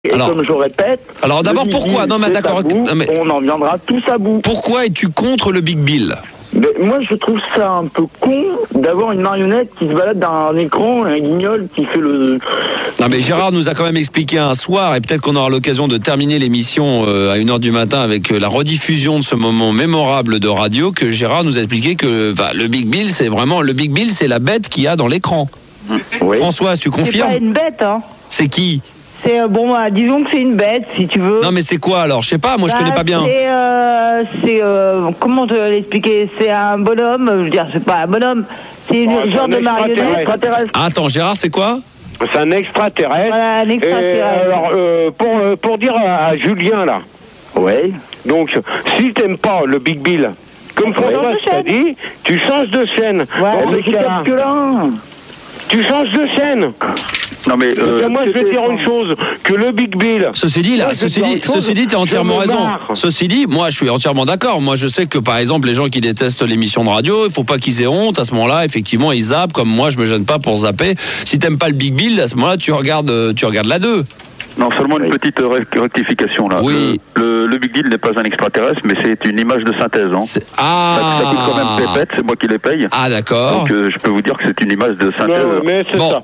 Et alors, comme je répète... Alors d'abord, pourquoi? Non, mais d'accord. On en viendra tous à bout. Pourquoi es-tu contre le Big Bill? Mais moi, je trouve ça un peu con d'avoir une marionnette qui se balade dans un écran et un guignol qui fait le... Non, mais Gérard nous a quand même expliqué un soir, et peut-être qu'on aura l'occasion de terminer l'émission à 1h du matin avec la rediffusion de ce moment mémorable de radio, que Gérard nous a expliqué que le Big Bill, c'est vraiment... Le Big Bill, c'est la bête qu'il y a dans l'écran. Oui. Françoise, tu confirmes? C'est pas une bête, hein. C'est qui? C'est disons que c'est une bête, si tu veux. Non, mais c'est quoi alors? Je sais pas, moi je connais pas bien. Comment te l'expliquer? C'est un bonhomme, je veux dire, c'est pas un bonhomme, c'est une genre de marionnette. Attends, Gérard, c'est quoi? C'est un extraterrestre. Voilà, un extraterrestre. Alors, pour dire à Julien, là. Ouais. Donc, si t'aimes pas le Big Bill, comme François t'a dit, tu changes de chaîne. Ouais, mais c'est que là. Tu changes de chaîne. Non mais moi je vais dire une chose, que le Big Bill. Ceci dit, tu as entièrement raison. Ceci dit, moi je suis entièrement d'accord. Moi je sais que par exemple les gens qui détestent l'émission de radio, il faut pas qu'ils aient honte. À ce moment-là, effectivement, ils zappent. Comme moi, je me gêne pas pour zapper. Si t'aimes pas le Big Bill, à ce moment-là, tu regardes la 2. Non, seulement une petite rectification là. Oui. Le Big Deal n'est pas un extraterrestre, mais c'est une image de synthèse. Hein. Ça coûte quand même pépette, c'est moi qui les paye. Ah d'accord. Donc je peux vous dire que c'est une image de synthèse. Mais c'est ça.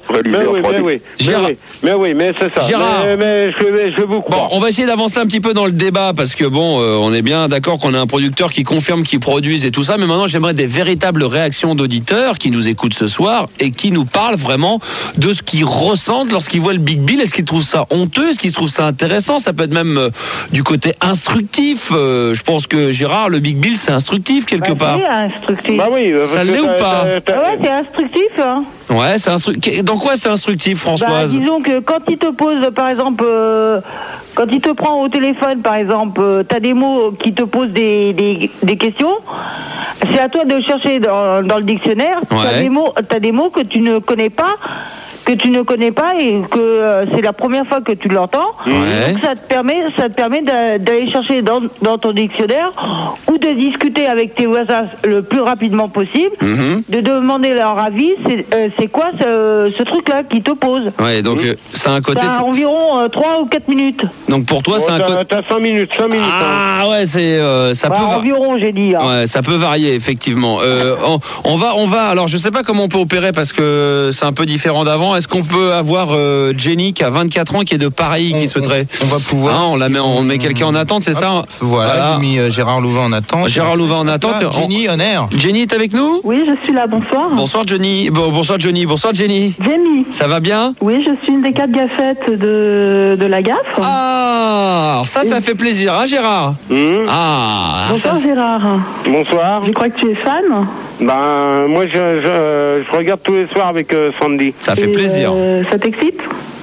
Mais c'est ça. Gérard. Mais je vous crois. Bon, on va essayer d'avancer un petit peu dans le débat parce que on est bien d'accord qu'on a un producteur qui confirme qu'il produise et tout ça, mais maintenant j'aimerais des véritables réactions d'auditeurs qui nous écoutent ce soir et qui nous parlent vraiment de ce qu'ils ressentent lorsqu'ils voient le Big Bill. Est-ce qu'ils trouvent ça honteux? Est-ce qu'ils trouvent ça intéressant? Ça peut être même du côté instructif. Je pense que Gérard, le Big Bill, c'est instructif quelque part. C'est instructif. Bah oui, ça l'est ou pas? Ouais, c'est instructif. Hein. Ouais, c'est instructif. Dans quoi c'est instructif, Françoise? Disons que quand il te pose, par exemple, quand il te prend au téléphone, par exemple, t'as des mots qui te posent des questions. C'est à toi de chercher dans le dictionnaire. Ouais. T'as des mots que tu ne connais pas. Et que c'est la première fois que tu l'entends. Ouais. Donc ça te permet d'aller chercher dans ton dictionnaire ou de discuter avec tes voisins le plus rapidement possible, de demander leur avis. C'est quoi ce truc-là qui te pose? Ouais, donc c'est un côté. Ça a environ 3 ou 4 minutes. Donc pour toi, c'est un côté. T'as 5 minutes. Ah ouais, c'est ça peut. Environ, j'ai dit. Hein. Ouais, ça peut varier effectivement. On va. Alors je sais pas comment on peut opérer parce que c'est un peu différent d'avant. Est-ce qu'on peut avoir Jenny qui a 24 ans qui est de Paris qui souhaiterait? On va pouvoir. On met quelqu'un en attente, c'est ça? Voilà. J'ai mis Gérard Louvain en attente. Gérard Louvain en attente. Jenny en air. Jenny est avec nous? Oui, je suis là, bonsoir. Bonsoir Jenny. Bonsoir Johnny. Bonsoir Jenny. Jamie. Ça va bien? Oui, je suis une des 4 gaffettes de la gaffe. Ah, alors ça fait plaisir, hein Gérard? Bonsoir Gérard. Bonsoir. Je crois que tu es fan. Moi je regarde tous les soirs avec Sandy. Ça fait plaisir. Ça t'excite?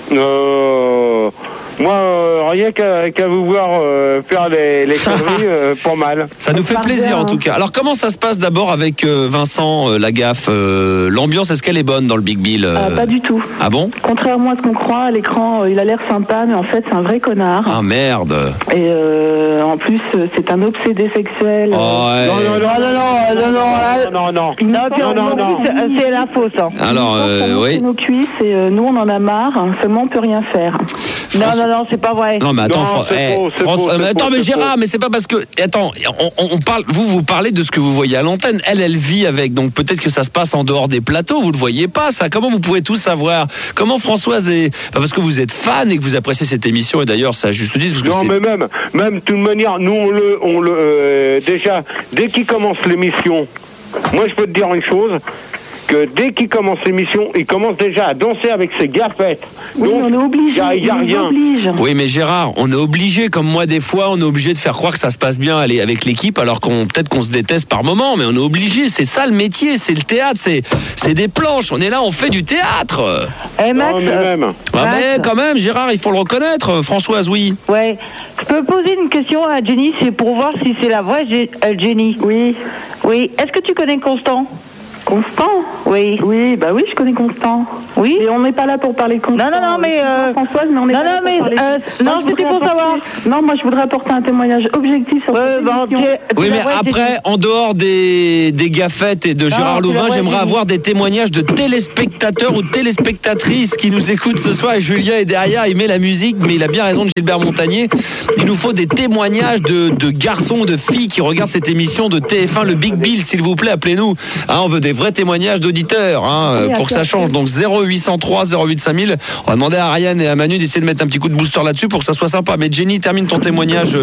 Moi, rien qu'à vous voir faire les conneries, pas mal. Ça nous fait plaisir en tout cas. Alors comment ça se passe d'abord avec Vincent Lagaffe? L'ambiance, est-ce qu'elle est bonne dans le Big Bill? Pas du tout. Ah bon? Contrairement à ce qu'on croit, à l'écran, il a l'air sympa, mais en fait, c'est un vrai connard. Ah merde. Et en plus, c'est un obsédé sexuel. Oh, ouais. Non. C'est la fausse. Hein. Alors, oui. Nos cuisses et nous, on en a marre. Seulement, on peut rien faire. Non, c'est pas vrai. Non, mais attends, mais Gérard, mais c'est pas parce que. Attends, on parle. Vous parlez de ce que vous voyez à l'antenne. Elle vit avec. Donc peut-être que ça se passe en dehors des plateaux. Vous le voyez pas, ça. Comment vous pouvez tout savoir? Comment Françoise est. Parce que vous êtes fan et que vous appréciez cette émission. Et d'ailleurs, ça juste dit. Mais même, de toute manière, nous, on le déjà, dès qu'il commence l'émission, moi, je peux te dire une chose. Que dès qu'il commence l'émission, il commence déjà à danser avec ses gaffettes. Oui, donc, on est obligé. Il y a rien. Oui, mais Gérard, on est obligé, comme moi des fois, on est obligé de faire croire que ça se passe bien avec l'équipe, alors peut-être qu'on se déteste par moment, mais on est obligé. C'est ça le métier, c'est le théâtre, c'est des planches. On est là, on fait du théâtre. Max, mais quand même, Gérard, il faut le reconnaître. Françoise, oui. Ouais. Je peux poser une question à Jenny, c'est pour voir si c'est la vraie Jenny. Oui. Est-ce que tu connais Constant? Constant? Oui. Oui, bah oui, je connais Constant. Oui. Et on n'est pas là pour parler Constant. Non, mais Françoise, mais on n'est pas là pour parler. non, c'était pour savoir. Non, moi, je voudrais apporter un témoignage objectif sur cette émission. Oui, mais après, en dehors des gaffettes et de Gérard Louvain, j'aimerais avoir des témoignages de téléspectateurs ou téléspectatrices qui nous écoutent ce soir. Et Julien est derrière, il met la musique, mais il a bien raison de Gilbert Montagnier. Il nous faut des témoignages de garçons, de filles qui regardent cette émission de TF1, le Big Bill, s'il vous plaît, appelez-nous. Hein, on veut des vrais témoignages d'auditeurs pour que ça change. Donc 0803 08 5000. On va demander à Ariane et à Manu d'essayer de mettre un petit coup de booster là-dessus pour que ça soit sympa. Mais Jenny, termine ton témoignage.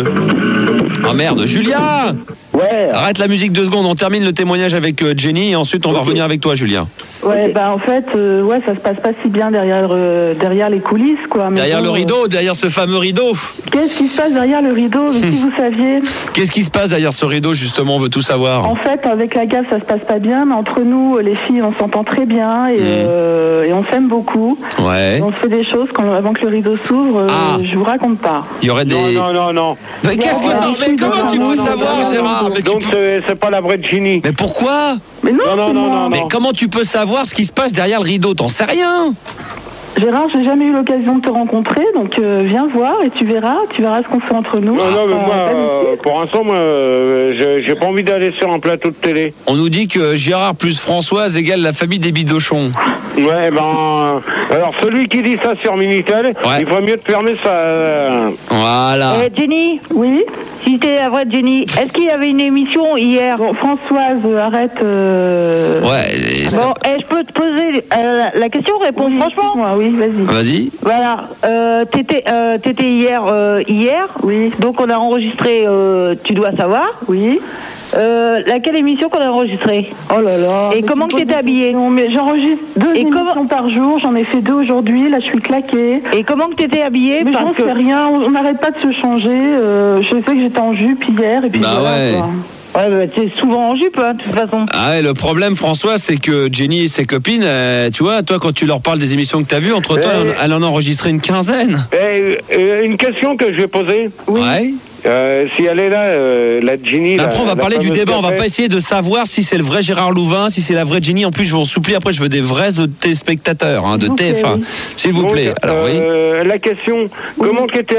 Oh merde, Julien! Ouais. Arrête la musique 2 secondes, on termine le témoignage avec Jenny et ensuite on va revenir avec toi, Julien. Ouais, bah en fait, ça se passe pas si bien derrière les coulisses, quoi. Mais derrière le rideau, derrière ce fameux rideau. Qu'est-ce qui se passe derrière le rideau, si vous saviez? Qu'est-ce qui se passe derrière ce rideau, justement, on veut tout savoir. En fait, avec la gaffe, ça se passe pas bien, mais entre nous, les filles, on s'entend très bien et on s'aime beaucoup. Ouais. Et on se fait des choses avant que le rideau s'ouvre, je vous raconte pas. Il y aurait des... Non. Mais qu'est-ce que mais comment tu peux savoir, Gérard? Donc c'est pas la vraie Ginny. Mais pourquoi? Mais non. Mais comment tu peux savoir ce qui se passe derrière le rideau? T'en sais rien. Gérard, j'ai jamais eu l'occasion de te rencontrer, donc viens voir et tu verras ce qu'on fait entre nous. Non, mais moi, pour l'instant, j'ai pas envie d'aller sur un plateau de télé. On nous dit que Gérard plus Françoise égale la famille des Bidochons. Ouais, alors celui qui dit ça sur Minitel, il ferait mieux de fermer ça. Voilà. Jenny? Oui? Si c'était la vraie Jenny, est-ce qu'il y avait une émission hier? Bon, Françoise, arrête. Ouais. Bon, je peux te poser la question, réponds franchement. Oui, vas-y. Vas-y. Voilà. T'étais hier. Oui. Donc on a enregistré Tu dois savoir. Oui. Laquelle émission qu'on a enregistrée? Oh là là. Et comment que t'étais habillée? Mais j'enregistre 2 émissions par jour, j'en ai fait 2 aujourd'hui, là je suis claquée. Et comment que t'étais habillée? Mais j'en sais rien, on n'arrête pas de se changer. Je sais que j'étais en jupe hier et puis ouais. Ouais, bah, t'es souvent en jupe, de toute façon. Ah ouais, le problème, François, c'est que Jenny et ses copines, tu vois, toi, quand tu leur parles des émissions que t'as vues, entre-temps, elle en a enregistré une quinzaine. Une question que je vais poser. Oui. Ouais. Si elle est là, la Ginny... Après, on va parler du débat. On va pas essayer de savoir si c'est le vrai Gérard Louvain, si c'est la vraie Ginny. En plus, je vous en supplie, après, je veux des vrais téléspectateurs de TF1. Oui. S'il vous plaît. Alors, la question, comment qu'était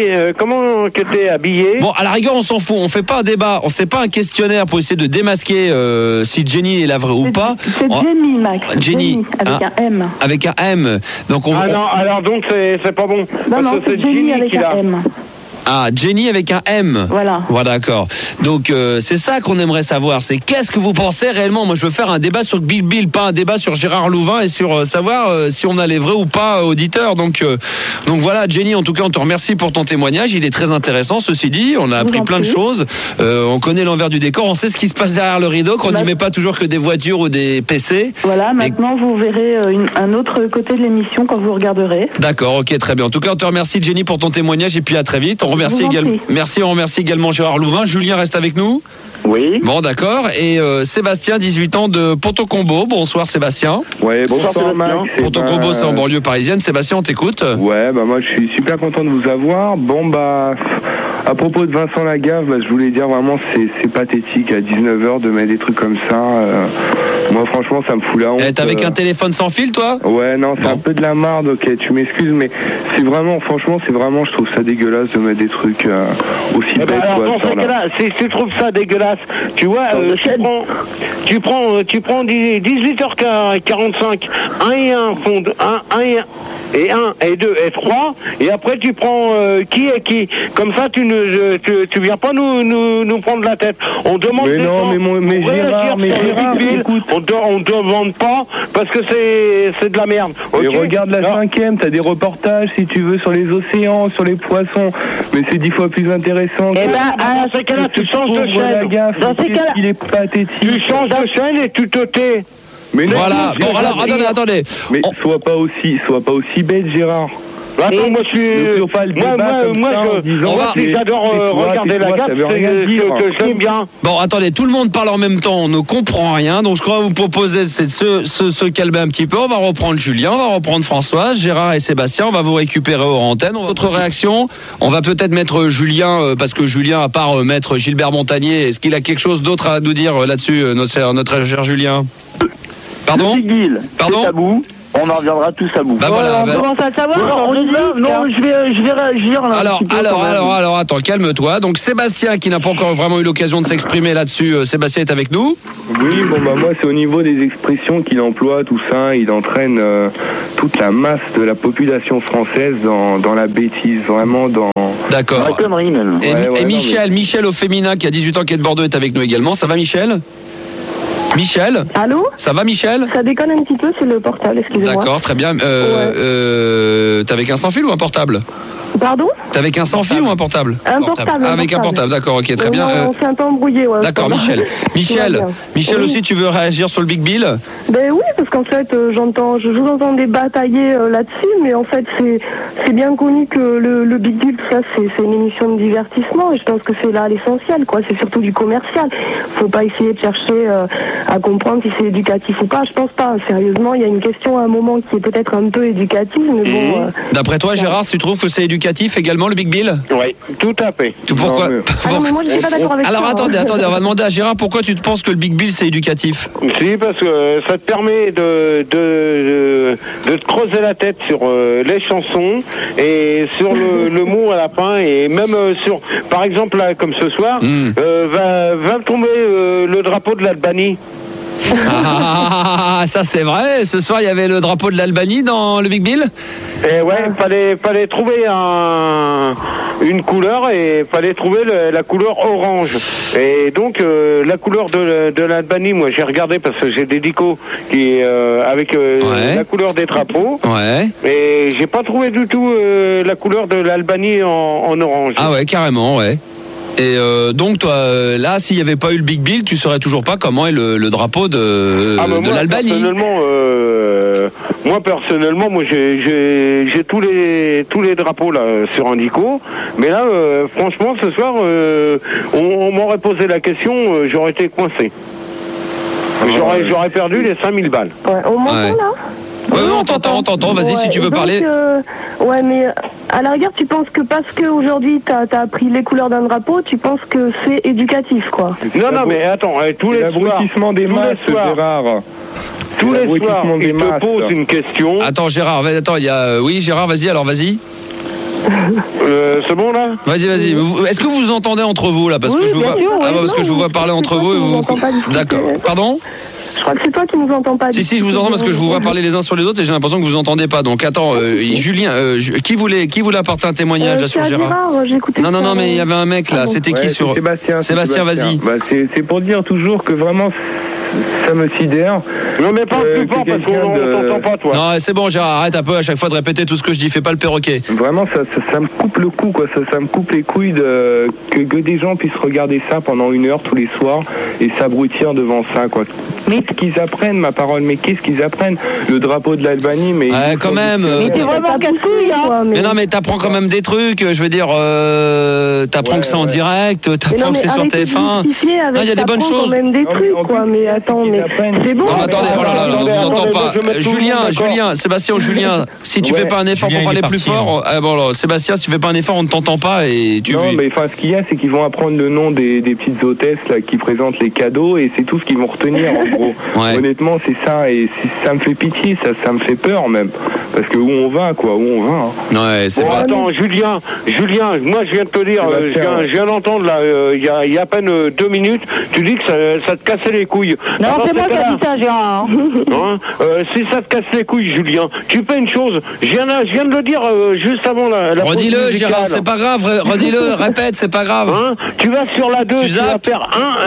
habillé? Bon, à la rigueur, on s'en fout. On fait pas un débat. On fait pas un questionnaire pour essayer de démasquer si Jenny est la vraie ou pas. C'est Jenny, Max. Jenny. Avec un M. Avec un M. Donc, non, alors donc, c'est pas bon. Non, c'est Jenny avec un M. Ah, Jenny avec un M. Voilà. Voilà, d'accord. Donc, c'est ça qu'on aimerait savoir. C'est qu'est-ce que vous pensez réellement? Moi, je veux faire un débat sur Big Bill, pas un débat sur Gérard Louvain et sur savoir si on a les vrais ou pas auditeurs. Donc voilà, Jenny, en tout cas, on te remercie pour ton témoignage. Il est très intéressant, ceci dit. On a appris plein de choses. On connaît l'envers du décor. On sait ce qui se passe derrière le rideau, qu'on n'y met pas toujours que des voitures ou des PC. Voilà, maintenant, vous verrez un autre côté de l'émission quand vous regarderez. D'accord, ok, très bien. En tout cas, on te remercie, Jenny, pour ton témoignage et puis à très vite. On remercie également Gérard Louvain. Julien reste avec nous. Oui. Bon, d'accord. Et Sébastien, 18 ans, de Ponto-Combo. Bonsoir, Sébastien. Ouais, bonsoir Max. Ponto-Combo, c'est en banlieue parisienne. Sébastien, on t'écoute. Ouais, moi je suis super content de vous avoir. Bon, à propos de Vincent Lagaffe, je voulais dire vraiment, c'est pathétique à 19h de mettre des trucs comme ça. Moi, franchement, ça me fout la honte. T'es avec un téléphone sans fil, toi? Ouais, non, c'est un peu de la marde, ok, tu m'excuses, mais c'est vraiment, je trouve ça dégueulasse de mettre des trucs aussi bêtes. Dans ce cas-là, si tu trouves ça dégueulasse, tu vois, tu prends 18h45, 1 et 1 fond, 1 et 1 et 2 et 3, et après tu prends qui est qui. Comme ça, tu viens pas nous prendre la tête. On demande mais non, mais Gérard, écoute. On demande pas parce que c'est de la merde. Okay. Et regarde la 5e, t'as des reportages si tu veux sur les océans, sur les poissons, mais c'est 10 fois plus intéressant. Et dans ces cas-là, tu changes de chaîne. Dans ces cas-là, il est pathétique. Tu changes de chaîne et tu te tais. Mais non, voilà. Bon, alors attendez. Mais sois pas aussi bête, Gérard. Attends, moi je suis... j'adore regarder la gaffe, que j'aime bien. Bon, attendez, tout le monde parle en même temps, on ne comprend rien, donc je crois que vous proposez c'est de se calmer un petit peu. On va reprendre Julien, on va reprendre Françoise, Gérard et Sébastien, on va vous récupérer hors antenne. Autre réaction, on va peut-être mettre Julien, parce que Julien, à part mettre Gilbert Montagnier, est-ce qu'il a quelque chose d'autre à nous dire là-dessus, notre cher Julien? Pardon ? Le Big Bill, Pardon ? c'est tabou. On en reviendra tous à bout. Bah voilà. On commence à le savoir. On y va. Non, je vais réagir là. Alors, attends, calme-toi. Donc Sébastien, qui n'a pas encore vraiment eu l'occasion de s'exprimer là-dessus, Sébastien est avec nous. Oui, bon bah moi c'est au niveau des expressions qu'il emploie, tout ça, il entraîne toute la masse de la population française dans la bêtise, vraiment dans... D'accord. La connerie même. Et Michel au féminin, qui a 18 ans, qui est de Bordeaux, est avec nous également. Ça va, Michel ? Michel ? Allô ? Ça va, Michel ? Ça déconne un petit peu, c'est le portable, excusez-moi. D'accord, très bien. T'es avec un sans fil ou un portable ? Pardon ? T'es avec un sans fil ou un portable ? Un portable. Avec un portable, d'accord, ok, très bien. On s'est un peu embrouillé, ouais. D'accord, Michel. Michel Oui. aussi, tu veux réagir sur le Big Bill ? Ben oui, parce qu'en fait, je vous entendais batailler là-dessus, mais en fait, c'est bien connu que le Big Bill, tout ça, c'est une émission de divertissement, et je pense que c'est là l'essentiel, quoi. C'est surtout du commercial. Faut pas essayer de chercher à comprendre si c'est éducatif ou pas. Je pense pas. Sérieusement, il y a une question à un moment qui est peut-être un peu éducative, mais bon... D'après toi, Gérard, tu trouves que c'est éducatif également, le Big Bill ? Oui, tout à fait. Pourquoi ? Ah non, mais moi, je suis pas d'accord avec ça. Alors attendez, on va demander à Gérard pourquoi tu te penses que le Big Bill c'est éducatif ? Si, parce que ça te permet de te creuser la tête sur les chansons et sur le mot à la fin, et même sur, par exemple là, comme ce soir, va tomber le drapeau de l'Albanie. Ah, ça c'est vrai. Ce soir, il y avait le drapeau de l'Albanie dans le Big Bill. Et ouais, fallait trouver une couleur, et fallait trouver la couleur orange. Et donc la couleur de l'Albanie, moi j'ai regardé parce que j'ai des dicos qui avec la couleur des drapeaux. Ouais. Et j'ai pas trouvé du tout la couleur de l'Albanie en orange. Ah ouais, carrément, ouais. Et donc toi, là, s'il n'y avait pas eu le Big Bill, tu saurais toujours pas comment est le drapeau de l'Albanie. Moi personnellement, j'ai tous les drapeaux là sur un dico, mais là, franchement, ce soir, on m'aurait posé la question, j'aurais été coincé. J'aurais perdu les 5000 balles. Ouais, on m'entend là ? Oui, on t'entend, vas-y, si tu veux parler. Ouais, mais à la rigueur, tu penses que parce qu'aujourd'hui t'as appris les couleurs d'un drapeau, tu penses que c'est éducatif, quoi. Non, mais attends, tous les soirs, Gérard. Tous les soirs, il te pose une question. Attends, Gérard, il y a... Oui, Gérard, vas-y. C'est bon là ? Vas-y. Est-ce que vous vous entendez entre vous là ? Parce que je vous vois. Parce que je vous vois parler entre vous et vous. D'accord. Pardon ? Je crois que c'est toi qui nous entends pas. Si, je vous entends parce que je vous vois parler les uns sur les autres et j'ai l'impression que vous entendez pas. Donc attends, Julien, qui voulait apporter un témoignage là sur Gérard ? Non, mais il y avait un mec là. C'était qui sur Sébastien, vas-y. Bah, c'est pour dire toujours que vraiment ça me sidère. Non, mais pas plus fort parce qu'on t'entend pas, toi. Non, c'est bon, Gérard, arrête un peu à chaque fois de répéter tout ce que je dis. Fais pas le perroquet. Vraiment, ça me coupe le cou, quoi. Ça me coupe les couilles que des gens puissent regarder ça pendant 1 heure tous les soirs et s'abrutir devant ça, quoi. Qu'est-ce qu'ils apprennent, ma parole, mais qu'est-ce qu'ils apprennent ? Le drapeau de l'Albanie, mais... Ouais, quand même. Mais t'es vraiment casse-couille, hein. Mais non, mais t'apprends quand même des trucs. Je veux dire, t'apprends que c'est en direct, t'apprends que c'est sur TF1. Non, il y a des bonnes choses. quand même des trucs, quoi. Mais attends, mais c'est bon. Non, attendez, on vous entend pas. Julien, Sébastien ou Julien, si tu fais pas un effort pour parler plus fort... Sébastien, si tu fais pas un effort, on ne t'entend pas et tu... Non, mais ce qu'il y a, c'est qu'ils vont apprendre le nom des petites hôtesses là, qui présentent les cadeaux, et c'est tout ce qu'ils vont retenir, en gros. Ouais. Honnêtement, c'est ça, et ça me fait pitié, ça me fait peur même, parce que où on va. Hein. Ouais, c'est bon, attends, Julien, moi je viens de te dire, je viens d'entendre là, il y a à peine 2 minutes, tu dis que ça te cassait les couilles. Non, c'est moi qui ai dit ça, Gérard. Si ça te casse les couilles, Julien, tu fais une chose, je viens de le dire juste avant la redis-le, Gérard, c'est pas grave, redis-le, répète, c'est pas grave. Tu vas sur la 2, tu vas faire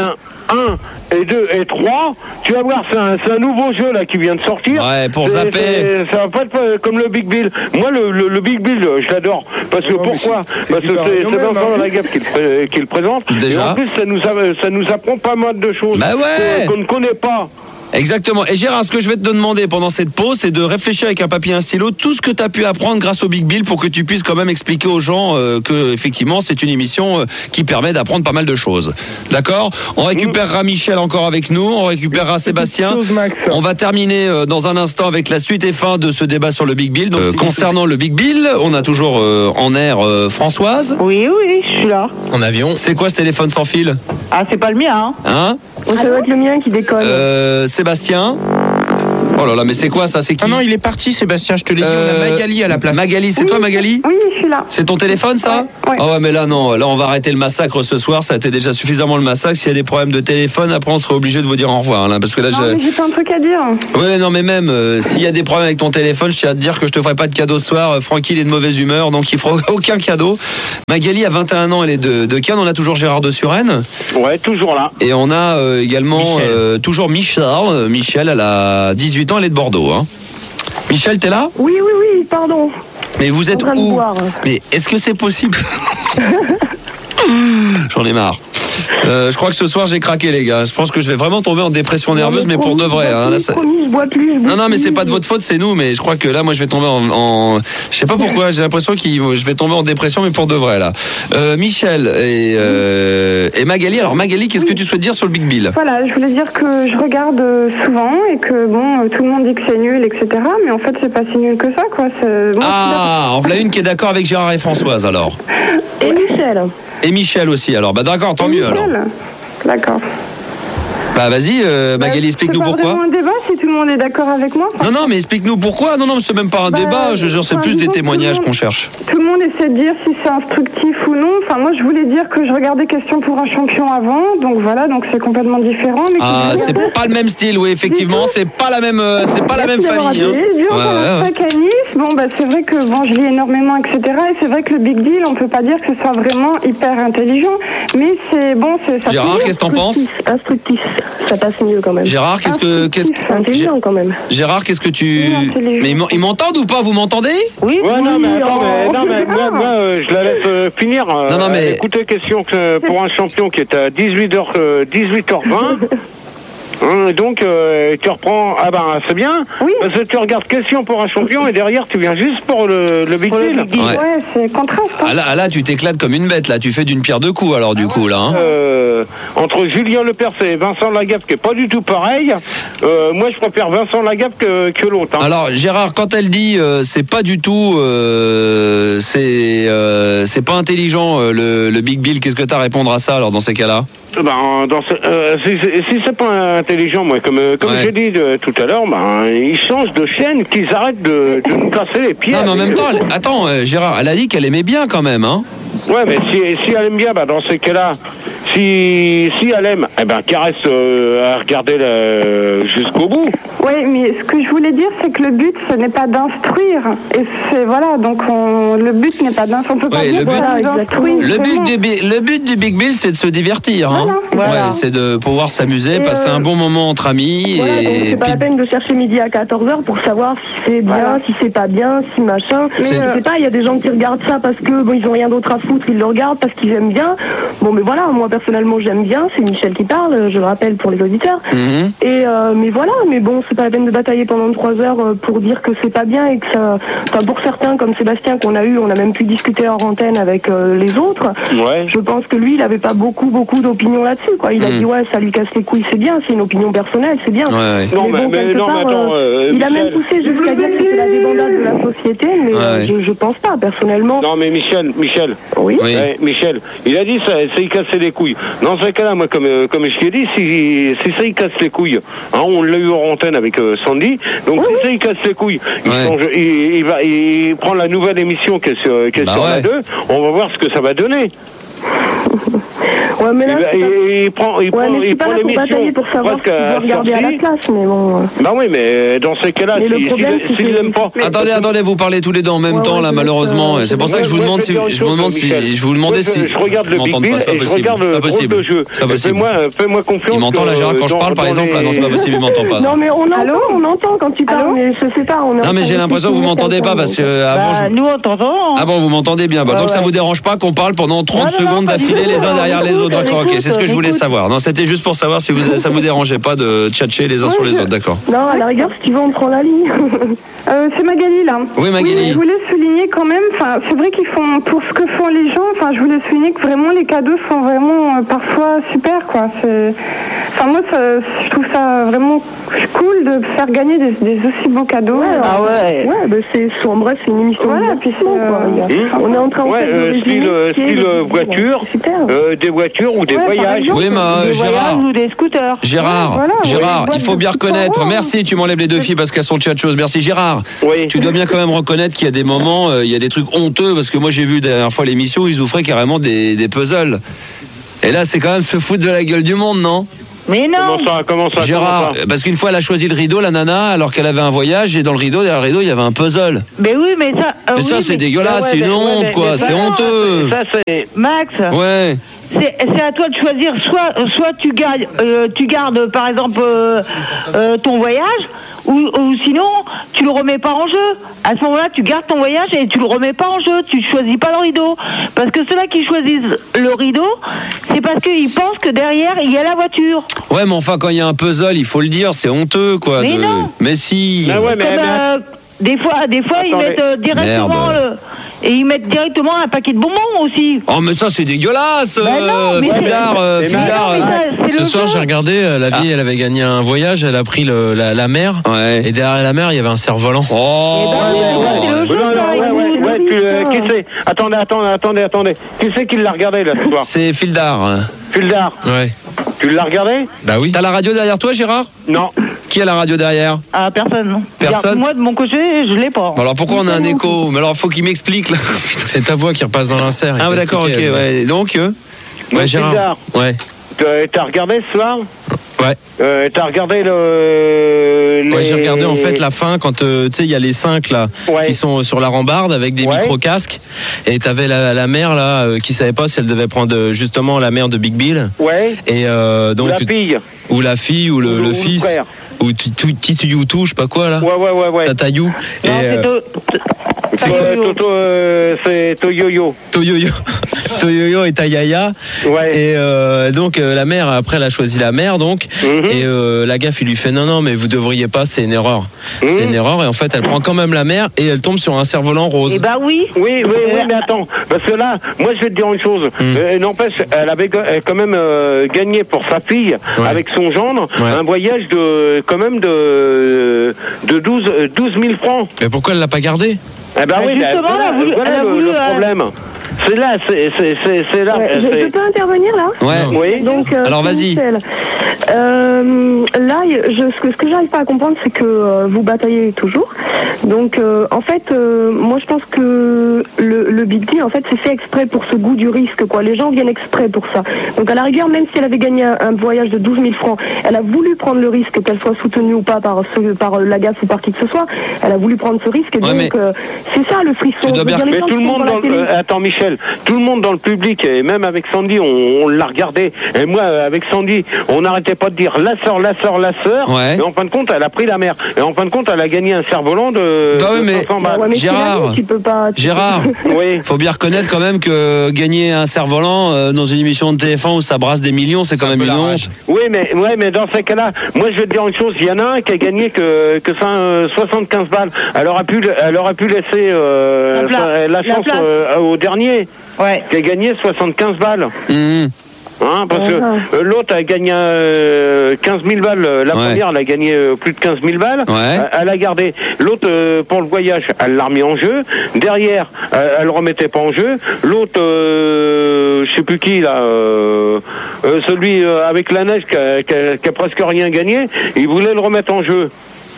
1 et 2 et 3, tu vas voir, c'est un nouveau jeu là qui vient de sortir. Ouais, pour zapper. Ça va pas être comme le Big Bill. Moi, le Big Bill, je l'adore. Parce que pourquoi ? Parce que c'est Vincent Lagaffe qui le présente. Déjà. Et en plus, ça nous apprend pas mal de choses qu'on ne connaît pas. Exactement. Et Gérard, ce que je vais te demander pendant cette pause, c'est de réfléchir avec un papier et un stylo tout ce que tu as pu apprendre grâce au Big Bill pour que tu puisses quand même expliquer aux gens que effectivement c'est une émission qui permet d'apprendre pas mal de choses. D'accord ? On récupérera Michel encore avec nous, on récupérera Sébastien. On va terminer dans un instant avec la suite et fin de ce débat sur le Big Bill. Donc, concernant le Big Bill, on a toujours en air Françoise. Oui, je suis là. En avion. C'est quoi ce téléphone sans fil ? Ah, c'est pas le mien, hein ? Ça doit être le mien qui déconne. Sébastien. Oh là là, mais c'est quoi ça? C'est qui? Non, il est parti, Sébastien, je te l'ai dit, on a Magali à la place. Magali, c'est toi Magali? Oui, je suis là. C'est ton téléphone ça? Ouais. Oh ouais, mais là non, là on va arrêter le massacre ce soir, ça a été déjà suffisamment le massacre. S'il y a des problèmes de téléphone, après on sera obligé de vous dire au revoir là, parce que là mais j'ai pas un truc à dire. Ouais, non mais même s'il y a des problèmes avec ton téléphone, je tiens à te dire que je te ferai pas de cadeau ce soir. Francky il est de mauvaise humeur, donc il fera aucun cadeau. Magali a 21 ans, elle est de Cannes. On a toujours Gérard de Suresnes. Ouais, toujours là. Et on a également toujours Michel. Michel, elle a 18 ans, elle est de Bordeaux. Hein. Michel, t'es là? Oui, pardon. Mais vous êtes où? Mais est-ce que c'est possible? J'en ai marre. Je crois que ce soir j'ai craqué les gars. Je pense que je vais vraiment tomber en dépression nerveuse, mais pour de vrai. Je bois plus. Non, mais c'est pas de votre faute, c'est nous. Mais je crois que là, moi, je vais tomber en... Je sais pas pourquoi. J'ai l'impression que je vais tomber en dépression, mais pour de vrai là. Michel et Magali. Alors Magali, qu'est-ce que tu souhaites dire sur le Big Bill? Voilà, je voulais dire que je regarde souvent et que bon, tout le monde dit que c'est nul, etc. Mais en fait, c'est pas si nul que ça, quoi. En voilà une qui est d'accord avec Gérard et Françoise alors. Et Michel. Et Michel aussi alors. Bah d'accord, tant mieux alors. D'accord. Bah vas-y, Magali, explique-nous pourquoi. C'est pas vraiment un débat si tout le monde est d'accord avec moi. Non, mais explique-nous pourquoi. Non, c'est même pas un débat. Je jure, c'est plus des témoignages qu'on cherche. Tout le monde essaie de dire si c'est instructif ou non. Enfin, moi, je voulais dire que je regardais Question pour un champion avant. Donc voilà, donc c'est complètement différent. Mais c'est pas le même style, oui, effectivement. C'est pas la même famille. Bon, bah c'est vrai que bon, je lis énormément, etc. Et c'est vrai que le Big Deal, on peut pas dire que ce soit vraiment hyper intelligent. Mais c'est bon, c'est ça. Gérard, qu'est-ce que t'en penses? Instructif. Ça passe mieux quand même. Gérard, c'est intelligent quand même. Gérard, qu'est-ce que tu... Mais ils m'entendent ou pas? Vous m'entendez? Oui. Ouais, non, mais attends, moi, je la laisse finir. Non, mais... Écoutez, Question pour un champion qui est à 18h20. Donc tu reprends, c'est bien, parce que tu regardes Question pour un champion et derrière tu viens juste pour le Big Deal. Ouais, c'est contraste. Là tu t'éclates comme une bête, là tu fais d'une pierre deux coups alors du coup là. Hein. Entre Julien Lepers et Vincent Lagaffe qui est pas du tout pareil, moi je préfère Vincent Lagaffe que l'autre. Hein. Alors Gérard, quand elle dit c'est pas du tout, c'est pas intelligent le Big Bill, qu'est-ce que t'as à répondre à ça alors dans ces cas-là? Si c'est pas intelligent, moi, comme j'ai dit tout à l'heure, ils changent de chaîne, qu'ils arrêtent de nous casser les pieds. Non, mais en même temps, attends, Gérard, elle a dit qu'elle aimait bien quand même, hein. Ouais, mais si elle aime bien, dans ces cas-là, si elle aime, qu'elle reste à regarder jusqu'au bout. Oui, mais ce que je voulais dire, c'est que le but, ce n'est pas d'instruire. Et c'est, voilà, donc le but n'est pas d'instruire. On peut pas dire d'instruire. Le but du Big Bill, c'est de se divertir. Hein. Voilà. Ouais, c'est de pouvoir s'amuser, passer un bon moment entre amis. Voilà, donc c'est pas la peine de chercher midi à 14h pour savoir si c'est bien, si c'est pas bien, si machin. Mais je sais pas, il y a des gens qui regardent ça parce que ils ont rien d'autre à foutre, ils le regardent parce qu'ils aiment bien. Bon, mais voilà, moi personnellement j'aime bien, c'est Michel qui parle, je le rappelle pour les auditeurs. Mais voilà, mais bon, c'est pas la peine de batailler pendant 3 heures pour dire que c'est pas bien et que ça... Enfin, pour certains, comme Sébastien qu'on a eu, on a même pu discuter hors antenne avec les autres. Ouais. Je pense que lui, il avait pas beaucoup d'opinions là-dessus, quoi. Il a dit, ça lui casse les couilles, c'est bien, c'est une opinion personnelle, c'est bien. Ouais. Il a même poussé jusqu'à dire que c'était la débandade de la société, mais je pense pas, personnellement. Non, mais Michel. Oui. Michel, il a dit ça il cassait les couilles. Dans ce cas-là, moi, comme je t'ai dit, si ça il casse les couilles, on l'a eu hors antenne avec Sandy, donc si ça il casse les couilles, il prend la nouvelle émission qui est sur la 2, on va voir ce que ça va donner. Ouais, mais là, il prend l'émission pour savoir ce qu'il veut regarder à la place, mais bon. Oui, mais dans ces cas-là, s'il n'aime pas. Attendez, vous parlez tous les deux en même temps là, malheureusement. C'est pour ça que je vous demande si je vous demandais si. Je regarde le Big Bill et je regarde le rôle de jeu. Fais-moi confiance. Il m'entend là, Gérard, quand je parle par exemple là. Non, c'est pas possible, il m'entend pas. Non, mais on entend quand tu parles, mais je sais pas. Non, mais j'ai l'impression que vous m'entendez pas parce que avant. Nous entendons. Ah bon, vous m'entendez bien. Donc ça vous dérange pas qu'on parle pendant 30 secondes d'affilée les uns derrière les autres? D'accord, ok, c'est ce que je voulais savoir. Non, c'était juste pour savoir si ça vous dérangeait pas de tchatcher les uns sur les autres, d'accord. Non, à la rigueur, si tu veux, on prend la ligne. C'est Magali, là. Oui, Magali. Oui, je voulais souligner quand même, c'est vrai qu'ils font, pour ce que font les gens, je voulais souligner que vraiment les cadeaux sont vraiment parfois super, quoi. Enfin, moi, je trouve ça vraiment cool de faire gagner des aussi beaux cadeaux. Ah ouais. En bref, c'est une émission. Voilà, puis on est en train de style voiture, des voitures ou des voyages. Oui, mais Gérard. Ou des scooters. Gérard, il faut bien reconnaître. Merci, tu m'enlèves les deux filles parce qu'elles sont de choses. Merci Gérard. Oui. Tu dois bien quand même reconnaître qu'il y a des moments, il y a des trucs honteux parce que moi j'ai vu la dernière fois l'émission, ils offraient carrément des puzzles. Et là, c'est quand même se foutre de la gueule du monde, non ? Mais non. Comment ça Gérard, parce qu'une fois elle a choisi le rideau, la nana, alors qu'elle avait un voyage, et dans le rideau, derrière le rideau, il y avait un puzzle. Mais oui, mais ça. Mais ça, c'est dégueulasse, c'est une honte, quoi, c'est honteux. Ça, c'est. Max. Ouais. C'est à toi de choisir. Soit tu gardes, par exemple, ton voyage. Ou sinon, tu le remets pas en jeu. À ce moment-là, tu gardes ton voyage et tu le remets pas en jeu. Tu choisis pas le rideau. Parce que ceux-là qui choisissent le rideau, c'est parce qu'ils pensent que derrière, il y a la voiture. Ouais, mais enfin, quand il y a un puzzle, il faut le dire, c'est honteux, quoi. Mais non. Mais si. Ah ouais, des fois, ils mettent directement et ils mettent directement un paquet de bonbons aussi. Oh, mais ça, c'est dégueulasse. Fildar, ce soir, j'ai regardé, la vieille, elle avait gagné un voyage, elle a pris la mer. Ouais. Et derrière la mer, il y avait un cerf-volant. Oh. Qui c'est ? Attendez. Qui c'est qui l'a regardé, là, ce soir ? C'est Fildar. Fildar. Ouais. Tu l'as regardé ? Bah oui. T'as la radio derrière toi, Gérard ? Non. Qui a la radio derrière ? Ah, personne. Personne ? Moi, de mon côté, je l'ai pas. Bon, alors pourquoi on a un écho ? Mais alors, faut qu'il m'explique, là. C'est ta voix qui repasse dans l'insert. Ah, ouais, d'accord, ok. Ouais. Donc, ouais, Gérard. Ouais. T'as regardé ce soir ? Ouais. T'as regardé Ouais, j'ai regardé en fait la fin quand tu sais il y a les 5 là qui sont sur la rambarde avec des micro casques et t'avais la mère là qui savait pas si elle devait prendre justement la mère de Big Bill. Ouais. Et donc ou la fille ou le fils frère. Ou Tituyutu, je sais pas quoi là. Ouais. Tatayou. C'est Toyoyo. Toyoyo et Tayaya. Ouais. Et donc la mère, après elle a choisi la mère donc. Et la gaffe il lui fait non mais vous devriez pas, c'est une erreur. C'est une erreur et en fait elle prend quand même la mère et elle tombe sur un cerf-volant rose. Eh bah oui. Oui, mais attends, parce que là, moi je vais te dire une chose. N'empêche, elle avait quand même gagné pour sa fille avec son gendre un voyage de quand même de 12 000 francs. Mais pourquoi elle l'a pas gardé? Eh ben oui, justement, voilà le problème. C'est là, c'est là. Je peux intervenir là ? Ouais. Oui. Donc, alors vas-y. Là, ce que j'arrive pas à comprendre, c'est que vous bataillez toujours. Donc, en fait, moi, je pense que le Big Deal, en fait, c'est fait exprès pour ce goût du risque, quoi. Les gens viennent exprès pour ça. Donc, à la rigueur, même si elle avait gagné un voyage de 12 000 francs, elle a voulu prendre le risque, qu'elle soit soutenue ou pas par la gaffe ou par qui que ce soit. Elle a voulu prendre ce risque. Et donc, c'est ça le frisson. Mais tout le monde attends, Michel, tout le monde dans le public, et même avec Sandy, on l'a regardé. Et moi, avec Sandy, on n'arrêtait pas de dire la sœur. Ouais. Et en fin de compte, elle a pris la mère. Et en fin de compte, elle a gagné un cerf-volant de 500 balles. Ouais, mais Gérard, oui. Faut bien reconnaître quand même que gagner un cerf-volant dans une émission de TF1 où ça brasse des millions, c'est quand même une honte. Oui, mais dans ces cas-là, moi je vais te dire une chose, il y en a un qui a gagné que 75 balles. Elle aurait pu laisser la chance au dernier, qui a gagné 75 balles. Parce que l'autre a gagné 15 000 balles. La première, elle a gagné plus de 15 000 balles. Elle a gardé. L'autre, pour le voyage, elle l'a remis en jeu. Derrière, elle le remettait pas en jeu. L'autre, je sais plus qui, là, celui avec la neige qui a presque rien gagné, il voulait le remettre en jeu.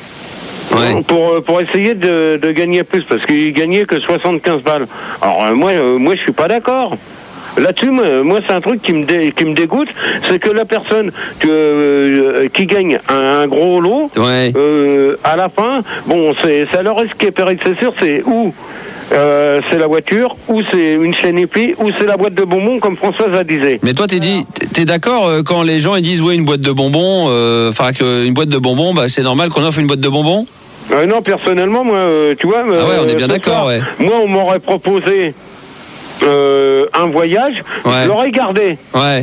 Pour essayer de gagner plus, parce qu'il gagnait que 75 balles. Alors moi je suis pas d'accord. Là-dessus, moi, c'est un truc qui me dégoûte, c'est que la personne qui gagne un gros lot, à la fin, bon, c'est à leur risque et péril, c'est sûr, c'est où c'est la voiture, ou c'est une chaîne épi, ou c'est la boîte de bonbons, comme Françoise la disait. Mais toi, t'es d'accord quand les gens ils disent une boîte de bonbons, qu'une boîte de bonbons, c'est normal qu'on offre une boîte de bonbons ? Non, personnellement, moi, tu vois. on est bien d'accord, Moi, on m'aurait proposé un voyage, je l'aurais gardé.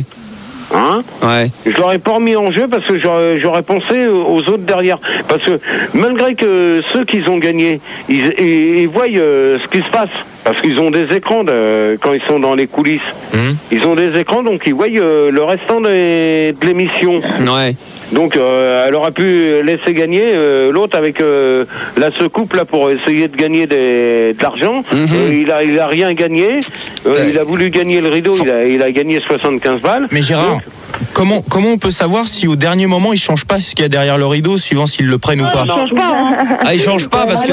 Je l'aurais pas remis en jeu parce que j'aurais pensé aux autres derrière. Parce que malgré que ceux qui ont gagné, ils voient ce qui se passe. Parce qu'ils ont des écrans quand ils sont dans les coulisses. Ils ont des écrans, donc ils voient le restant de l'émission. Ouais. Donc elle aurait pu laisser gagner l'autre avec la secoupe là pour essayer de gagner de l'argent. Il a rien gagné. Il a voulu gagner le rideau. Il a gagné 75 balles. Mais Gérard, comment on peut savoir si au dernier moment ils changent pas ce qu'il y a derrière le rideau, suivant s'ils le prennent ou pas? Ils changent pas. Hein. Ah, ils changent pas parce que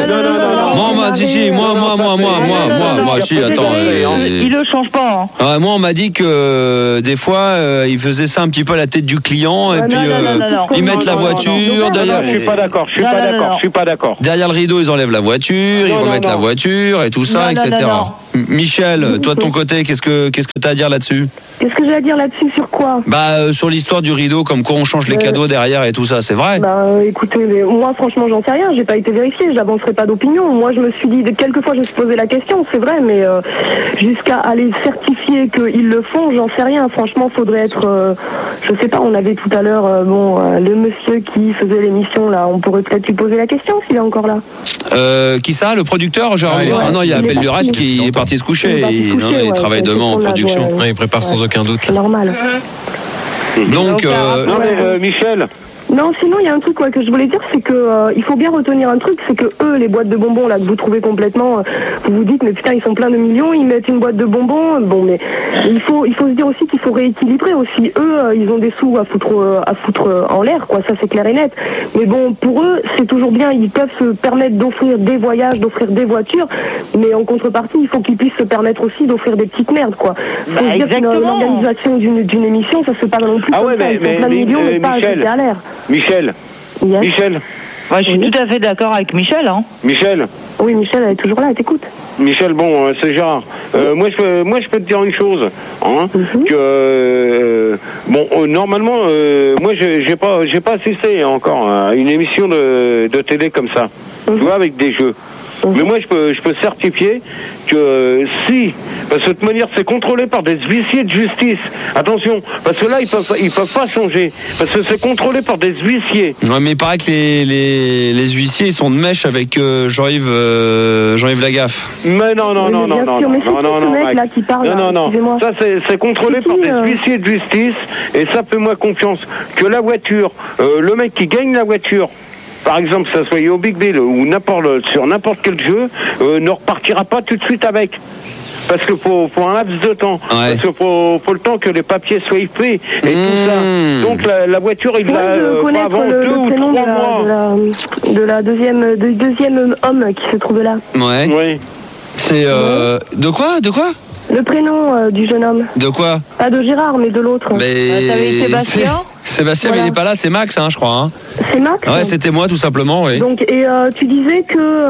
moi, si, attends. Ils le changent pas. Hein. Moi, on m'a dit que des fois, ils faisaient ça un petit peu à la tête du client et puis ils mettent la voiture derrière. Je suis pas d'accord. Je suis pas d'accord. Derrière le rideau, ils enlèvent la voiture, ils remettent la voiture et tout ça, etc. Michel, toi de ton côté, qu'est-ce que tu as à dire là-dessus? Qu'est-ce que j'ai à dire là-dessus, sur quoi? Sur l'histoire du rideau, comme quoi on change les cadeaux derrière et tout ça, c'est vrai? Écoutez, mais moi franchement j'en sais rien, j'ai pas été vérifié, j'avancerai pas d'opinion. Moi je me suis dit, quelquefois je me suis posé la question, c'est vrai, mais jusqu'à aller certifier qu'ils le font, j'en sais rien. Franchement, faudrait être, je sais pas, on avait tout à l'heure, le monsieur qui faisait l'émission là, on pourrait peut-être lui poser la question s'il est encore là. Qui ça, le producteur? Non, il y a Abel Lurette qui est parti se coucher. Il travaille demain en production. Il prépare sans aucun doute. C'est normal. Donc, non mais Michel. Non, sinon il y a un truc que je voulais dire, c'est que il faut bien retenir un truc, c'est que eux, les boîtes de bonbons là que vous trouvez complètement, vous vous dites mais putain ils sont pleins de millions, ils mettent une boîte de bonbons, bon mais il faut se dire aussi qu'il faut rééquilibrer aussi. Eux, ils ont des sous à foutre en l'air, quoi, ça c'est clair et net. Mais bon, pour eux, c'est toujours bien, ils peuvent se permettre d'offrir des voyages, d'offrir des voitures, mais en contrepartie, il faut qu'ils puissent se permettre aussi d'offrir des petites merdes, quoi. Faut se dire qu'une organisation d'une émission, ça se fait pas non plus comme ça, ils sont plein de millions, mais pas à jeter à l'air. Michel. Yes. Michel. Ouais, je suis tout à fait d'accord avec Michel. Hein. Michel. Oui, Michel, elle est toujours là, elle t'écoute. Michel, bon, c'est Gérard. Moi, je peux te dire une chose, hein, que normalement, moi, j'ai pas assisté encore à une émission de télé comme ça, tu vois, avec des jeux. Mais moi, je peux certifier que si, parce que de toute manière, c'est contrôlé par des huissiers de justice. Attention, parce que là, ils peuvent pas changer, parce que c'est contrôlé par des huissiers. Ouais, mais il paraît que les huissiers, ils sont de mèche avec Jean-Yves Lagaffe. Mais non. Ça, c'est contrôlé par des huissiers de justice, et ça, fais-moi confiance, que la voiture, le mec qui gagne la voiture, par exemple, que ça soit au Big Bill ou sur n'importe quel jeu, ne repartira pas tout de suite avec. Parce que faut un laps de temps. Ouais. Parce que faut le temps que les papiers soient faits et tout ça. Donc la voiture, il va avant 2 ou 3 mois. Du deuxième homme qui se trouve là. Ouais. Oui. C'est de quoi? Le prénom du jeune homme. De quoi? Pas de Gérard, mais de l'autre. Mais... T'avais Sébastien. Sébastien, voilà. Mais il n'est pas là, c'est Max, je crois. Hein. C'est Max? Ouais, c'était moi, tout simplement, oui. Donc, et tu disais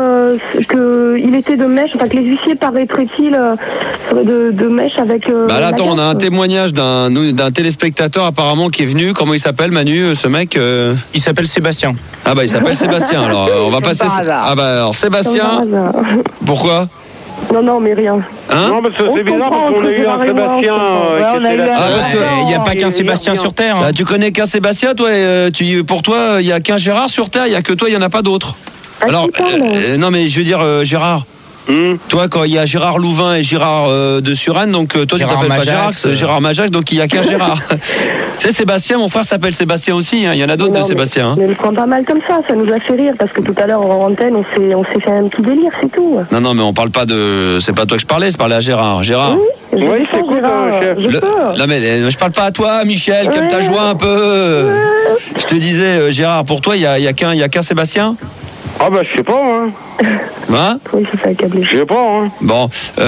que il était de mèche, enfin que les huissiers paraîtraient-ils de mèche avec... là, attends, on a un témoignage d'un téléspectateur apparemment qui est venu. Comment il s'appelle, Manu, ce mec Il s'appelle Sébastien. Ah il s'appelle Sébastien, alors on va passer... alors Sébastien, pourquoi? Non, mais rien. Hein? Non, parce que c'est bizarre parce qu'on a eu un Sébastien qui était là. Parce qu'il n'y a pas qu'un Sébastien sur Terre. Hein. Tu connais qu'un Sébastien, toi, pour toi, il n'y a qu'un Gérard sur Terre, il n'y a que toi, il n'y en a pas d'autres. Alors, non, mais je veux dire, Gérard. Toi, quand il y a Gérard Louvain et Gérard de Suresnes, donc toi tu t'appelles pas Gérard, c'est Gérard Majax, donc il n'y a qu'un Gérard. Tu sais, Sébastien, mon frère s'appelle Sébastien aussi, il y en a d'autres de Sébastien. Mais le prends pas mal comme ça nous a fait rire, parce que tout à l'heure en antenne, on s'est fait un petit délire, c'est tout. Non, mais on parle pas de... C'est pas toi que je parlais à Gérard. Gérard. Oui, c'est cool, Non, mais je parle pas à toi, Michel, comme t'as joué un peu. Je te disais, Gérard, pour toi, il y a qu'un Sébastien? Ah je sais pas, hein. Hein? Oui, c'est ça, accablé. Je sais pas, hein. Bon,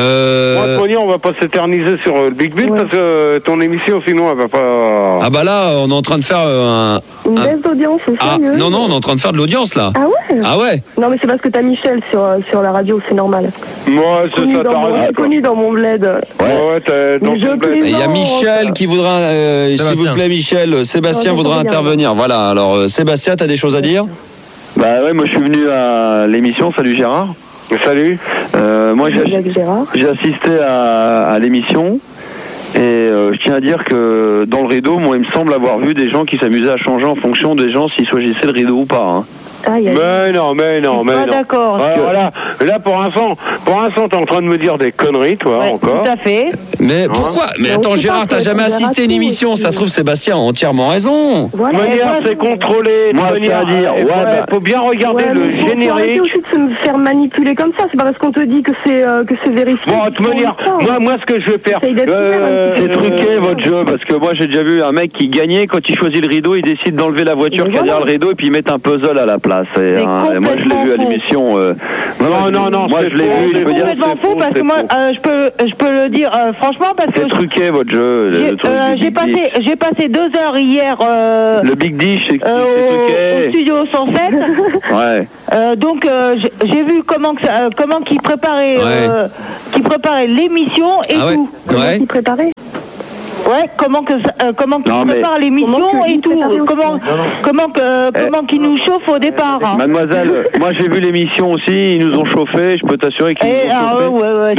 on va pas s'éterniser sur le Big Bill parce que ton émission, sinon, elle va pas... Ah là, on est en train de faire une baisse d'audience, c'est sérieux? Non, on est en train de faire de l'audience, là. Ah ouais? Non, mais c'est parce que t'as Michel sur la radio, c'est normal. Moi, c'est ça, t'as raison. C'est connu dans mon bled. Ouais, t'es dans ton bled. Il y a Michel qui voudra, s'il vous plaît, Michel, Sébastien voudra intervenir. Voilà, alors Sébastien, t'as des choses à dire? Moi je suis venu à l'émission. Salut Gérard. Salut. Moi j'ai assisté à l'émission et je tiens à dire que dans le rideau, moi il me semble avoir vu des gens qui s'amusaient à changer en fonction des gens s'ils choisissaient le rideau ou pas. Hein. Mais non. D'accord. Alors là, pour l'instant, t'es en train de me dire des conneries, toi, encore. Tout à fait. Mais pourquoi? Mais attends, Gérard, t'as jamais assisté à une émission. Ça se trouve, Sébastien a entièrement raison. De manière, c'est contrôlé. Moi, de manière, il faut bien regarder le générique. Faut arrêter aussi de se faire manipuler comme ça. C'est pas parce qu'on te dit que c'est vérifié. Bon, de toute manière, moi, ce que je vais faire, c'est truqué votre jeu, parce que moi j'ai déjà vu un mec qui gagnait, quand il choisit le rideau, il décide d'enlever la voiture qui est derrière le rideau et puis il met un puzzle à la place. Et moi je l'ai vu à l'émission. Non, moi je l'ai vu, je peux dire c'est complètement faux, parce que moi je peux le dire franchement, parce que c'est truqué votre jeu. j'ai passé 2 heures hier le Big Dish, c'est au studio 107. Ouais. Donc j'ai vu comment qu'ils préparaient l'émission et tout. Comment ils préparaient? Ouais, comment qu'ils préparent l'émission et tout. Comment qu'ils nous chauffent au départ. Mademoiselle, moi j'ai vu l'émission aussi, ils nous ont chauffé, je peux t'assurer qu'ils nous ont chauffé.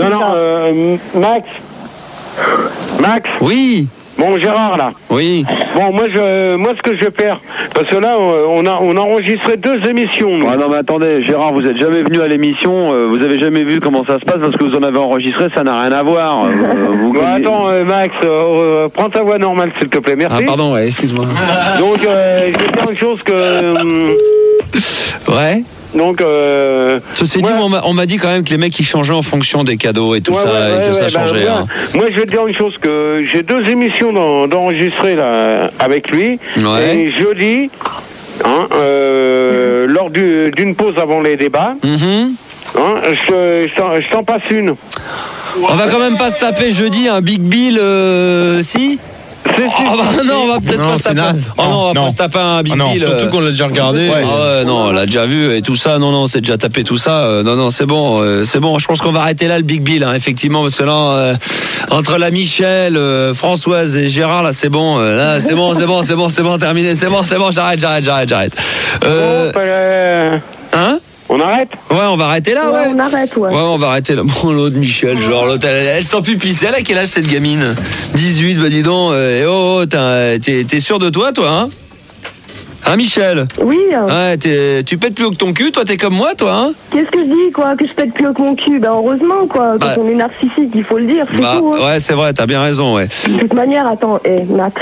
Max. Oui. Bon, Gérard, là. Oui. Bon, moi, ce que je vais faire, parce que là, on a enregistré 2 émissions, nous. Ah non, mais attendez, Gérard, vous êtes jamais venu à l'émission, vous avez jamais vu comment ça se passe, parce que vous en avez enregistré, ça n'a rien à voir. Attends, Max, prends ta voix normale, s'il te plaît, merci. Ah, pardon, ouais, excuse-moi. Donc, je vais faire une chose que... Ouais. Donc, ceci dit, on m'a dit quand même que les mecs ils changeaient en fonction des cadeaux et tout et que ça changeait. Moi, je vais te dire une chose, que j'ai 2 émissions d'enregistrer là avec lui. Ouais. Et jeudi, lors d'une pause avant les débats, je t'en passe une. On va quand même pas se taper jeudi un Big Bill, si. Non, on va peut-être pas se taper. On va pas se taper un Big Bill. Surtout qu'on l'a déjà regardé. Non, on l'a déjà vu et tout ça. Non, c'est déjà tapé tout ça. Non, c'est bon. Je pense qu'on va arrêter là le Big Bill, effectivement, parce que là, entre la Michel, Françoise et Gérard, là, c'est bon. Là, c'est bon, terminé. C'est bon, j'arrête. Hein? On arrête? Ouais, on va arrêter là, ouais. On arrête, ouais. Ouais, on va arrêter là. Bon, l'autre Michel, genre, l'autre, elle sent plus pisser. Elle a quel âge, cette gamine? 18, bah dis donc. T'es sûr de toi, hein? Hein, Michel? Oui. Ouais, tu pètes plus haut que ton cul, toi, t'es comme moi, toi, hein? Qu'est-ce que je dis, quoi? Que je pète plus haut que mon cul? Ben, heureusement, quoi. Quand on est narcissique, il faut le dire, c'est tout. Hein. Ouais, c'est vrai, t'as bien raison, ouais. De toute manière, attends, Max.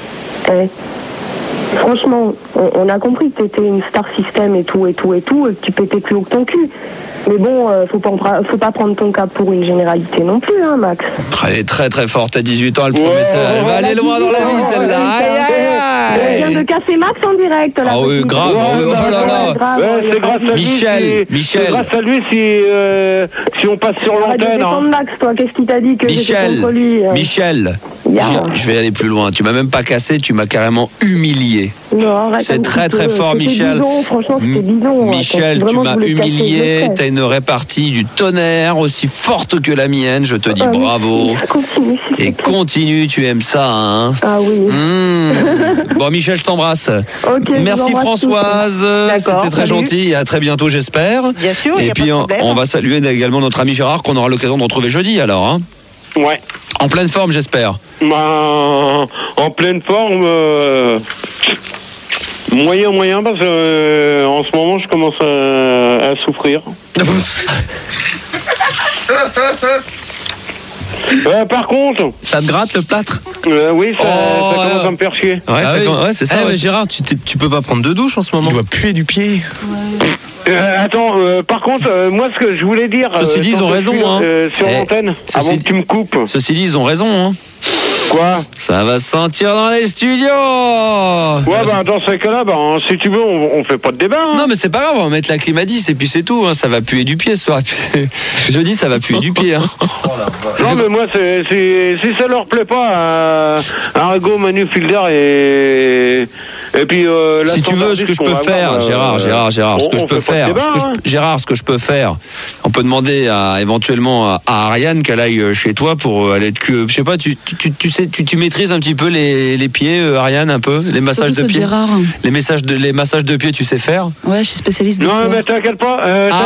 Franchement, on a compris que t'étais une star system et tout, et que tu pétais plus haut que ton cul. Mais bon, faut pas prendre ton cas pour une généralité non plus, hein, Max. Elle est très très forte à 18 ans, elle promet ça. Elle va aller loin dans la vie, celle-là. Elle vient de casser Max en direct, là. Ah oui, grave. C'est grâce à Michel. C'est grâce à lui si on passe sur l'antenne. Max, toi, qu'est-ce qu'il t'a dit que j'étais contre lui? Michel. Je vais aller plus loin. Tu m'as même pas cassé, tu m'as carrément humilié. Non, arrête. C'est très très fort, Michel. Bidon, franchement, c'était bidon. Michel, tu m'as humilié. T'as une répartie du tonnerre aussi forte que la mienne. Je te dis bravo. Et continue, tu aimes ça, hein? Ah oui. Bon, Michel, je t'embrasse. Okay, merci Françoise. C'était très gentil. Et à très bientôt, j'espère. Bien sûr. Et puis on va saluer également notre ami Gérard qu'on aura l'occasion de retrouver jeudi, alors, hein? Ouais. En pleine forme, j'espère. En pleine forme, moyen, parce que en ce moment, je commence à souffrir. Par contre... Ça te gratte le plâtre? Oui, ça commence à me faire chier. Ouais, c'est ça. Gérard, tu peux pas prendre de douche en ce moment? Tu dois puer du pied. Attends, par contre, moi ce que je voulais dire... Ceci dit, ils ont raison, hein. Sur l'antenne, avant que tu me coupes. Ceci dit, ils ont raison, hein. Quoi? Ça va se sentir dans les studios. Ouais, dans ces cas-là, si tu veux, on fait pas de débat. Hein. Non, mais c'est pas grave, on va mettre la clim à 10 et puis c'est tout. Hein. Ça va puer du pied ce soir. Je dis, ça va puer du pied. Hein. Non, mais moi, si ça leur plaît pas, Argo, Manu Fielder et puis si tu veux, ce que je peux faire, Gérard, ce que je peux faire, Gérard, ce que je peux faire, on peut demander éventuellement à Ariane qu'elle aille chez toi pour aller te je sais pas, tu maîtrises un petit peu les pieds, Ariane, un peu, les massages de pieds. Les massages de pieds, tu sais faire? Ouais, je suis spécialiste. Non, mais t'inquiète pas,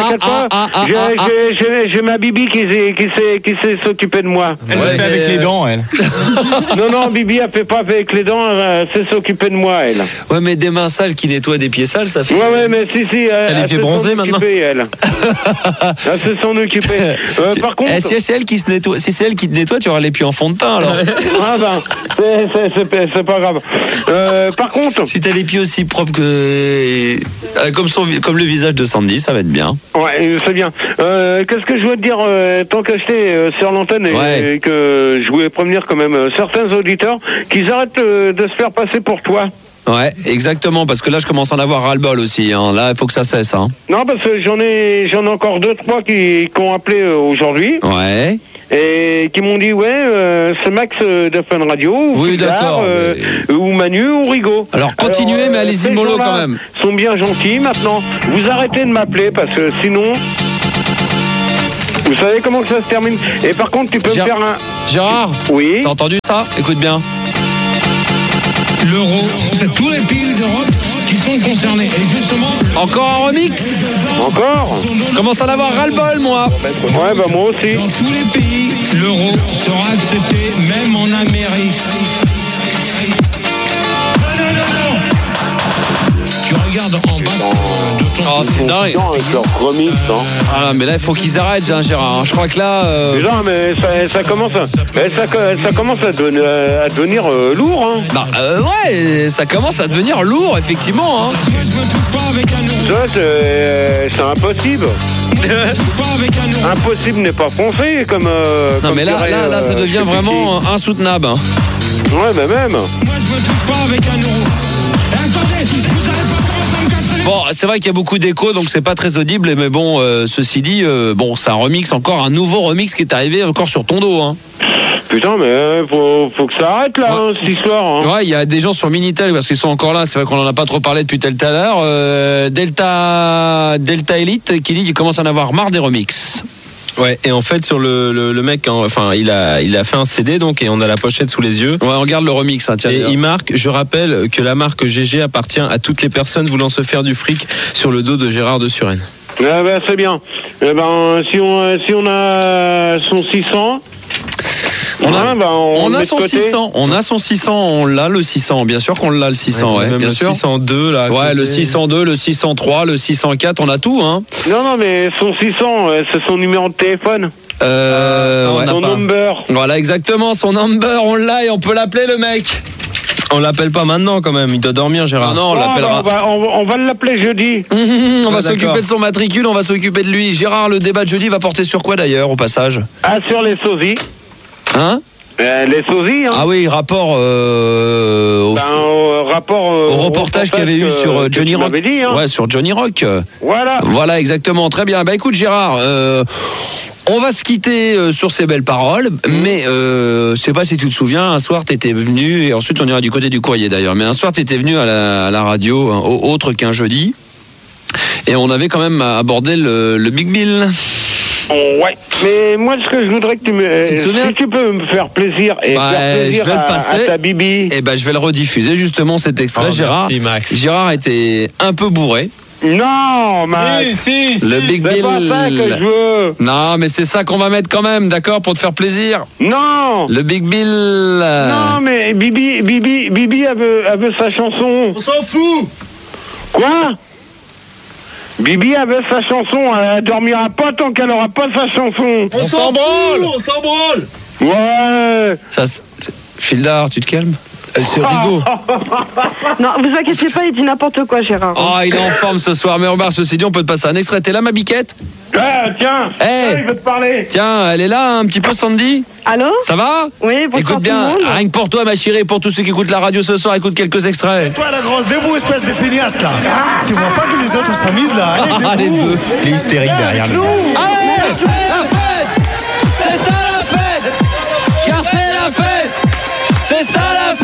j'ai ma Bibi qui sait s'occuper de moi. Elle le fait avec les dents, elle. Non, Bibi, elle fait pas avec les dents, elle sait s'occuper de moi, elle. Ouais, mais des mains sales qui nettoient des pieds sales, ça fait. Ouais, mais si. Elle est pieds bronzés maintenant. Elle se s'en occuper. Par contre. Si c'est elle qui se nettoie, si c'est elle qui te nettoie, tu auras les pieds en fond de teint alors. Ah ben, c'est pas grave. Par contre. Si t'as les pieds aussi propres que. Comme le visage de Sandy, ça va être bien. Ouais, c'est bien. Qu'est-ce que je veux te dire, tant que j'étais sur l'antenne et que je voulais prévenir quand même certains auditeurs qu'ils arrêtent de se faire passer pour toi. Ouais, exactement, parce que là je commence à en avoir ras-le-bol aussi. Hein. Là, il faut que ça cesse. Hein. Non, parce que j'en ai encore 2-3 qui ont appelé aujourd'hui. Ouais. Et qui m'ont dit c'est Max de Fun Radio, ou oui, Fidar, d'accord, ou Manu ou Rigaud. Alors continuez, mais allez-y mollo quand même. Sont bien gentils maintenant. Vous arrêtez de m'appeler parce que sinon. Vous savez comment que ça se termine. Et par contre, tu peux me faire un. Gérard. Oui. T'as entendu ça? Écoute bien. L'euro, c'est tous les pays d'Europe qui sont concernés. Et justement. Encore un remix. Encore. Commence à en avoir ras-le-bol, moi. Ouais, bah moi aussi. Dans tous les pays, l'euro sera accepté, même en Amérique. Tu regardes en bas de ton. Oh, c'est dingue. Remix, hein. Ah, mais là, il faut qu'ils arrêtent, Gérard. Je crois que là. Non, mais ça commence à devenir lourd, hein. Bah, ouais, ça commence à devenir lourd, effectivement, hein. Ça, c'est impossible. Impossible n'est pas foncé comme. Non, mais là, ça devient vraiment insoutenable. Hein. Ouais, mais même. Moi, je me touche pas avec un euro. Et attendez, vous allez pas commencer à me casser. Bon, c'est vrai qu'il y a beaucoup d'échos, donc c'est pas très audible, mais bon, ceci dit, bon, c'est un remix, encore un nouveau remix qui est arrivé encore sur ton dos, hein. Putain, mais faut que ça arrête là, hein, cette histoire. Hein. Ouais, il y a des gens sur Minitel parce qu'ils sont encore là. C'est vrai qu'on en a pas trop parlé depuis tout à l'heure. Delta Elite qui dit qu'il commence à en avoir marre des remixes. Ouais, et en fait sur le mec, enfin il a fait un CD donc et on a la pochette sous les yeux. Ouais, on regarde le remix. Hein, tiens, et il marque, je rappelle que la marque GG appartient à toutes les personnes voulant se faire du fric sur le dos de Gérard de Suresnes. Ah ben c'est bien. Eh ben si on a son 600. On a son 600, on l'a le 600, bien sûr qu'on l'a le 600, ouais, même bien le sûr. 602 là. Ouais, le 602, le 603, le 604, on a tout, hein. Non, mais son 600, c'est son numéro de téléphone. Son number. Voilà, exactement, son number, on l'a et on peut l'appeler le mec. On l'appelle pas maintenant quand même, il doit dormir Gérard. Non, on l'appellera. On va l'appeler jeudi. On va s'occuper de son matricule, on va s'occuper de lui. Gérard, le débat de jeudi va porter sur quoi d'ailleurs au passage? Ah, sur les sosies. Hein? Les sosies, hein. Ah oui, rapport au reportage qu'il y avait eu sur Johnny Rock. Dit, hein. Ouais, sur Johnny Rock. Voilà, exactement. Très bien. Bah écoute Gérard, on va se quitter sur ces belles paroles, mais je sais pas si tu te souviens, un soir t'étais venu, et ensuite on ira du côté du courrier d'ailleurs, mais un soir t'étais venu à la radio, hein, autre qu'un jeudi, et on avait quand même abordé le Big Bill. Ouais, mais moi ce que je voudrais que si tu peux me faire plaisir et faire plaisir à ta Bibi. Et ben je vais le rediffuser justement cet extrait. Gérard. Merci, Max. Gérard était un peu bourré. Non, Max. Si. Le Big Bill. C'est pas ça que je veux. Non, mais c'est ça qu'on va mettre quand même, d'accord, pour te faire plaisir. Non. Le Big Bill. Non, mais Bibi, elle veut sa chanson. On s'en fout. Quoi? Bibi avait sa chanson, elle dormira pas tant qu'elle aura pas sa chanson. On s'en branle. Ouais. Ça, Fildar, tu te calmes? C'est Rigaud. Non, vous inquiétez pas, il dit n'importe quoi, Gérard. Oh, il est en forme ce soir. Mais remarque, ceci dit, on peut te passer un extrait. T'es là, ma biquette? Tiens, il veut te parler. Tiens, elle est là, un petit peu, Sandy. Allô? Ça va? Oui, bonsoir. Écoute bien, tout le monde. rien que pour toi, ma chérie, pour tous ceux qui écoutent la radio ce soir, écoute quelques extraits. Toi, la grosse, debout, espèce de feignasse là. Tu vois pas que les autres s'amusent là? Allez, debout. Les hystériques derrière le. Allez, la fête! C'est ça la fête! Car c'est la fête! C'est ça la fête!